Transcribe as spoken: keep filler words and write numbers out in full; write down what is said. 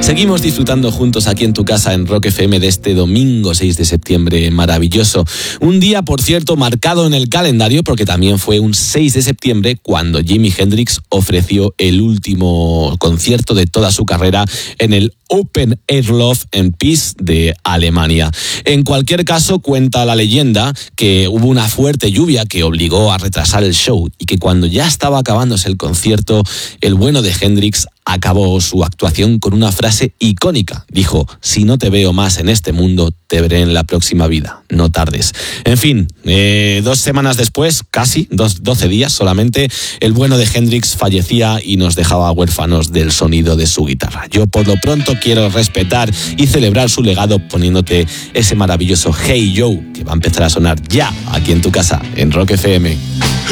Seguimos disfrutando juntos aquí en tu casa en Rock F M de este domingo seis de septiembre maravilloso. Un día, por cierto, marcado en el calendario porque también fue un seis de septiembre cuando Jimi Hendrix ofreció el último concierto de toda su carrera en el Open Air Love en Peace de Alemania. En cualquier caso, cuenta la leyenda que hubo una fuerte lluvia que obligó a retrasar el show y que cuando ya estaba acabándose el concierto, el bueno de Hendrix acabó su actuación con una frase icónica. Dijo: si no te veo más en este mundo, te veré en la próxima vida. No tardes. En fin, eh, dos semanas después, casi, dos, doce días solamente, el bueno de Hendrix fallecía y nos dejaba huérfanos del sonido de su guitarra. Yo por lo pronto quiero respetar y celebrar su legado poniéndote ese maravilloso Hey Joe que va a empezar a sonar ya aquí en tu casa, en Rock F M.